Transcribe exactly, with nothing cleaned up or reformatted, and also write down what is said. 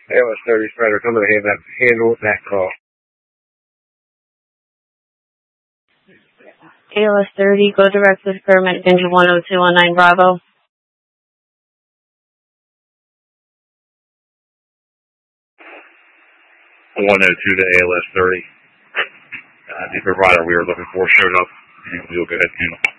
A L S thirty spreader, come to hand that handle that call. A L S thirty, go direct to paramedic engine one oh two one nine Bravo. one oh two to A L S thirty. Uh, the provider we were looking for showed up, and we'll go ahead and handle.